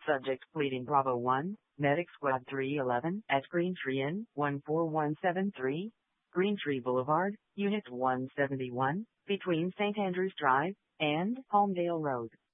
Subject pleading Bravo 1, Medic Squad 311 at Greentree Inn, 14173, Greentree Boulevard, Unit 171, between St. Andrews Drive and Palmdale Road.